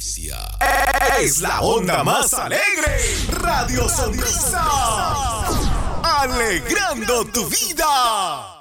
Sonrisa. Es la onda más alegre. Radio Sonrisa. Alegrando tu vida.